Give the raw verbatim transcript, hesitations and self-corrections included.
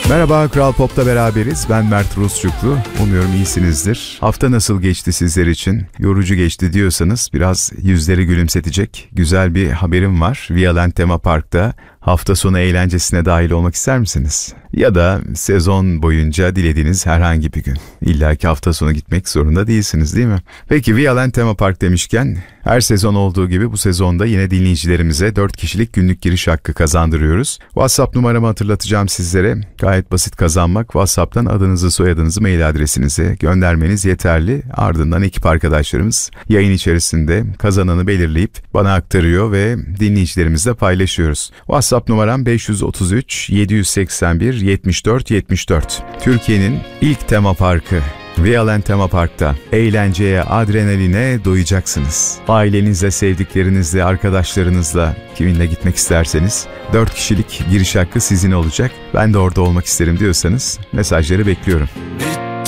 Merhaba, Kral Pop'ta beraberiz. Ben Mert Rusçuklu. Umuyorum iyisinizdir. Hafta nasıl geçti sizler için? Yorucu geçti diyorsanız biraz yüzleri gülümsetecek güzel bir haberim var. Vialand Tema Park'ta hafta sonu eğlencesine dahil olmak ister misiniz? Ya da sezon boyunca dilediğiniz herhangi bir gün. İlla ki hafta sonu gitmek zorunda değilsiniz, değil mi? Peki Vialand Tema Park demişken her sezon olduğu gibi bu sezonda yine dinleyicilerimize dört kişilik günlük giriş hakkı kazandırıyoruz. WhatsApp numaramı hatırlatacağım sizlere. Gayet basit kazanmak. WhatsApp'tan adınızı, soyadınızı, mail adresinizi göndermeniz yeterli. Ardından ekip arkadaşlarımız yayın içerisinde kazananı belirleyip bana aktarıyor ve dinleyicilerimizle paylaşıyoruz. WhatsApp numaram beş yüz otuz üç yedi yüz seksen bir yetmiş dört yetmiş dört. Türkiye'nin ilk tema parkı Vialand Tema Park'ta eğlenceye, adrenaline doyacaksınız. Ailenizle, sevdiklerinizle, arkadaşlarınızla, kiminle gitmek isterseniz dört kişilik giriş hakkı sizin olacak. Ben de orada olmak isterim diyorsanız mesajları bekliyorum.